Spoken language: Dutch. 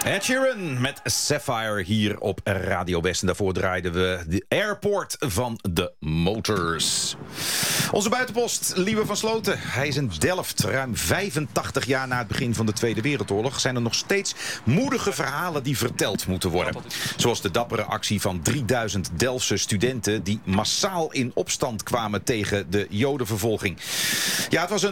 Ed Sheeran met Sapphire hier op Radio West. En daarvoor draaiden we de Airport van de Motors. Onze buitenpost, Lieve van Sloten. Hij is in Delft. Ruim 85 jaar na het begin van de Tweede Wereldoorlog zijn er nog steeds moedige verhalen die verteld moeten worden. Zoals de dappere actie van 3000 Delftse studenten die massaal in opstand kwamen tegen de Jodenvervolging. Ja, het was